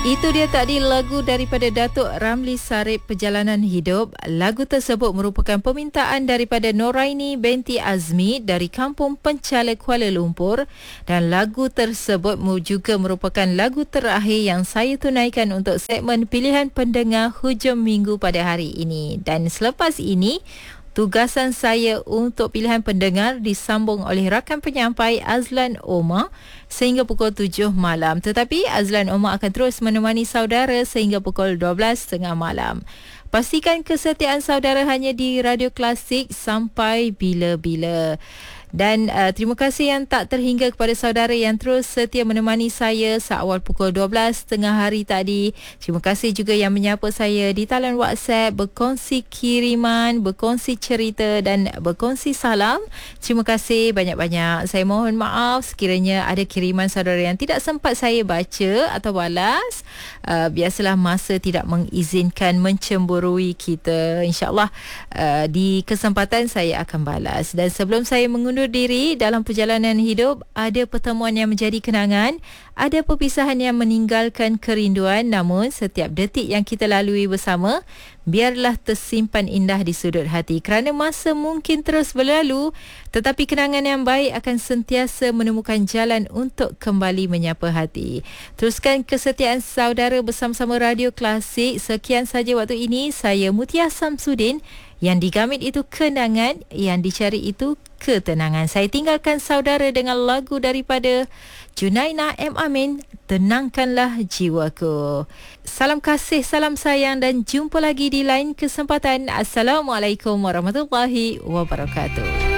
Itu dia tadi lagu daripada Datuk Ramli Sarip, Perjalanan Hidup. Lagu tersebut merupakan permintaan daripada Noraini binti Azmi dari Kampung Penchala, Kuala Lumpur, dan lagu tersebut juga merupakan lagu terakhir yang saya tunaikan untuk segmen pilihan pendengar hujung minggu pada hari ini. Dan selepas ini, tugasan saya untuk pilihan pendengar disambung oleh rakan penyampai Azlan Omar sehingga pukul 7 malam. Tetapi Azlan Omar akan terus menemani saudara sehingga pukul 12.30 malam. Pastikan kesetiaan saudara hanya di Radio Klasik sampai bila-bila. Dan terima kasih yang tak terhingga kepada saudara yang terus setia menemani saya seawal pukul 12 tengah hari tadi. Terima kasih juga yang menyapa saya di talian WhatsApp, berkongsi kiriman, berkongsi cerita dan berkongsi salam. Terima kasih banyak-banyak. Saya mohon maaf sekiranya ada kiriman saudara yang tidak sempat saya baca atau balas. Biasalah masa tidak mengizinkan mencemburui kita. InsyaAllah di kesempatan saya akan balas. Dan sebelum saya mengundur diri dalam perjalanan hidup, ada pertemuan yang menjadi kenangan, ada perpisahan yang meninggalkan kerinduan, namun setiap detik yang kita lalui bersama biarlah tersimpan indah di sudut hati, kerana masa mungkin terus berlalu, tetapi kenangan yang baik akan sentiasa menemukan jalan untuk kembali menyapa hati. Teruskan kesetiaan saudara bersama-sama Radio Klasik. Sekian saja waktu ini. Saya Mutia Samsudin. Yang digamit itu kenangan, yang dicari itu ketenangan. Saya tinggalkan saudara dengan lagu daripada Junaina M. Amin, Tenangkanlah Jiwaku. Salam kasih, salam sayang dan jumpa lagi di lain kesempatan. Assalamualaikum warahmatullahi wabarakatuh.